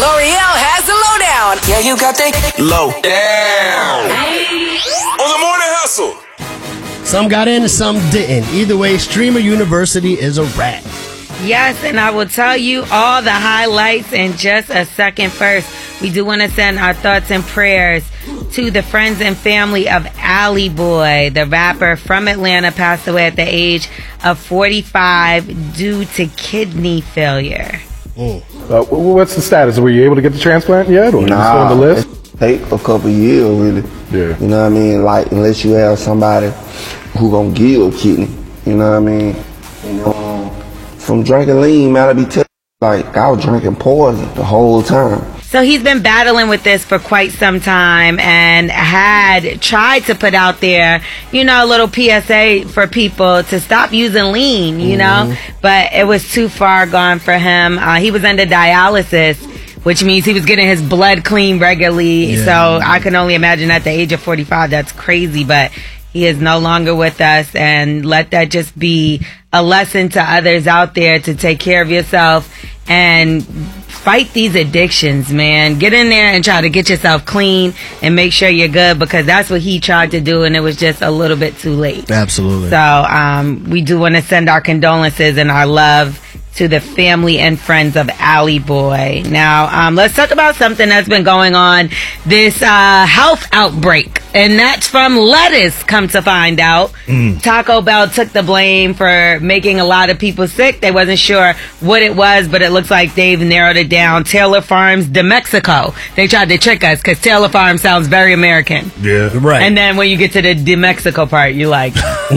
L'Oreal has the lowdown. Yeah, you got that lowdown. On the morning hustle. Some got in and some didn't. Either way, Streamer University is a wrap. Yes, and I will tell you all the highlights in just a second. First, we do want to send our thoughts and prayers to the friends and family of Alley Boy, the rapper from Atlanta, passed away at the age of 45 due to kidney failure. What's the status? Were you able to get the transplant yet? Or nah, still on the list? It take a couple years, really. Yeah. You know what I mean? Like, unless you have somebody who gonna give a kidney. You know what I mean? You know, from drinking lean, man, I be telling you, like, I was drinking poison the whole time. So he's been battling with this for quite some time and had tried to put out there, you know, a little PSA for people to stop using lean, you know, but it was too far gone for him. He was under dialysis, which means he was getting his blood clean regularly. Yeah. So I can only imagine at the age of 45, that's crazy, but he is no longer with us, and let that just be a lesson to others out there to take care of yourself and fight these addictions, man. Get in there and try to get yourself clean and make sure you're good, because that's what he tried to do, and it was just a little bit too late. Absolutely. So we do want to send our condolences and our love to the family and friends of Alley Boy. Now, let's talk about something that's been going on, this health outbreak, and that's from lettuce, come to find out. Taco Bell took the blame for making a lot of people sick. They wasn't sure what it was, but it looks like they've narrowed it down. Taylor Farms de Mexico. They tried to trick us because Taylor Farms sounds very American. Yeah, right. And then when you get to the de Mexico part, you like. So,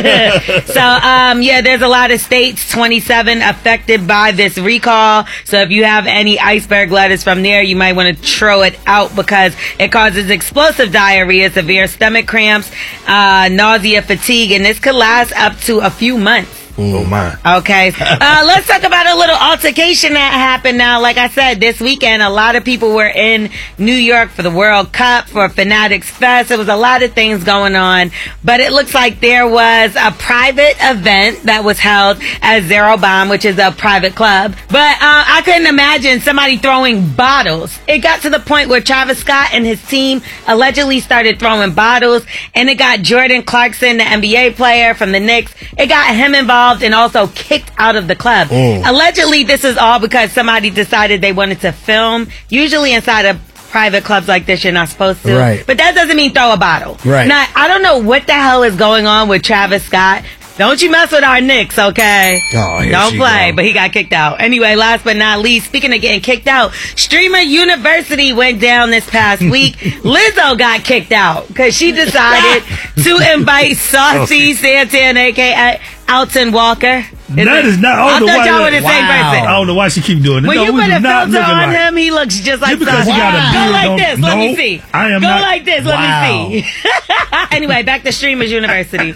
yeah, there's a lot of states, 27 affected by this recall. So if you have any iceberg lettuce from there, you might want to throw it out because it causes explosive diarrhea, severe stomach cramps, nausea, fatigue, and this could last up to a few months. Oh, my. Okay. Let's talk about a little altercation that happened now. Like I said, this weekend, a lot of people were in New York for the World Cup, for Fanatics Fest. There was a lot of things going on, but it looks like there was a private event that was held at Zero Bomb, which is a private club. But I couldn't imagine somebody throwing bottles. It got to the point where Travis Scott and his team allegedly started throwing bottles, and it got Jordan Clarkson, the NBA player from the Knicks, it got him involved and also kicked out of the club. Allegedly, this is all because somebody decided they wanted to film. Usually inside of private clubs like this, you're not supposed to. Right. But that doesn't mean throw a bottle. Right. Now, I don't know what the hell is going on with Travis Scott. Don't you mess with our Knicks, okay? Oh, don't play, but he got kicked out. Anyway, last but not least, speaking of getting kicked out, Streamer University went down this past week. Lizzo got kicked out because she decided to invite Saucy Santana, a.k.a. Alton Walker. That is not. I thought y'all were the same person. I don't know why she keep doing it. When no, you put a filter on him, he looks just like because Saucy. he got a beard. Go like this. Let me see. I am Go not. like this. Let me see. Anyway, back to Streamers University.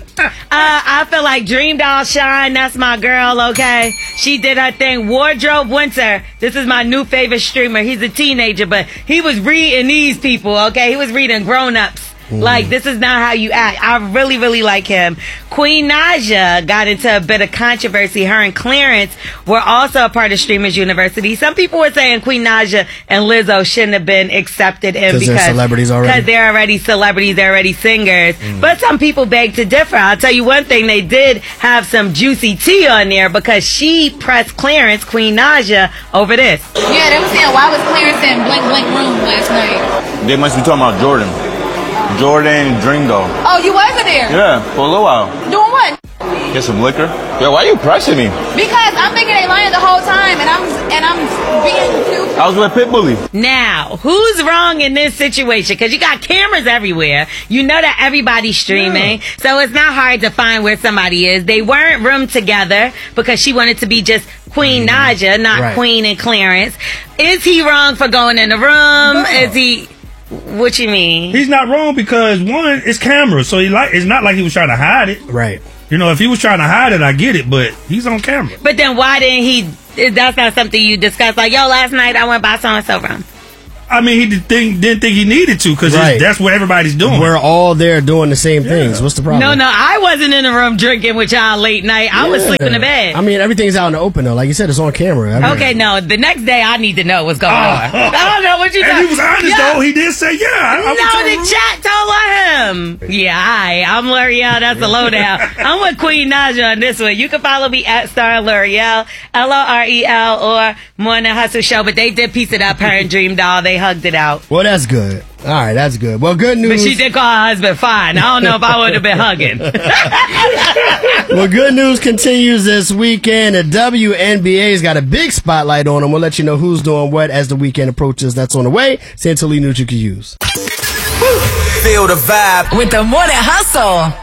I feel like Dream Doll Shine. That's my girl, okay? She did her thing. Wardrobe Winter. This is my new favorite streamer. He's a teenager, but he was reading these people, okay? He was reading grown-ups. Like, this is not how you act. I really, really like him. Queen Naja got into a bit of controversy. Her and Clarence were also a part of Streamers University. Some people were saying Queen Naja and Lizzo shouldn't have been accepted in because they're celebrities already. Because they're already celebrities, they're already singers. But some people beg to differ. I'll tell you one thing, they did have some juicy tea on there because she pressed Clarence, Queen Naja, over this. Yeah, they were saying, why was Clarence in Blink Blink Room last night? They must be talking about Jordan Dringo. Oh, you wasn't there? Yeah, for a little while. Doing what? Get some liquor. Yeah, why are you pressing me? Because I'm thinking they lying the whole time, and I'm being cute. I was with Pitbully. Now, who's wrong in this situation? Because you got cameras everywhere. You know that everybody's streaming, so it's not hard to find where somebody is. They weren't roomed together because she wanted to be just Queen Naja, not Queen and Clarence. Is he wrong for going in the room? No. Is he? What you mean? He's not wrong because one, it's camera, so it's not like he was trying to hide it. Right. You know, if he was trying to hide it, I get it, but he's on camera. But then why didn't he? That's not something you discussed. Like, yo, last night I went by so and so room. I mean, he didn't think he needed to because Right. that's what everybody's doing. We're all there doing the same things. What's the problem? No, I wasn't in the room drinking with y'all late night. I was sleeping in bed. I mean, everything's out in the open though. Like you said, it's on camera. Okay, no. The next day, I need to know what's going on. I don't know what you. And he was honest though. He did say, "Yeah." The chat told him. Yeah, I'm L'Oreal. That's the lowdown. I'm with Queen Naja on this one. You can follow me at Star L'Oreal, LOREL, or Morning Hustle Show. But they did piece it up. Her and Dream Doll, they hugged it out. Well, that's good. All right, that's good. Well, good news. But she did call her husband fine. I don't know if I would have been hugging. Well, good news continues this weekend. The WNBA's got a big spotlight on them. We'll let you know who's doing what as the weekend approaches. That's on the way. Santoli News you can use. Feel the vibe with the Morning Hustle.